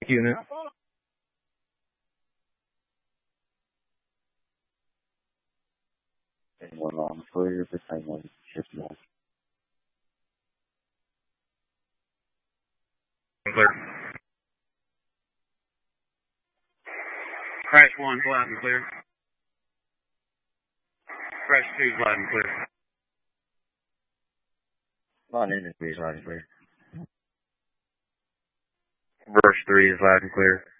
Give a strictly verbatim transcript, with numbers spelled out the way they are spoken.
unit. One long clear, the same one, shift one. Clear. Crash one, loud and clear. Crash two, loud and clear. Line industry is loud and clear. Verse three is loud and clear.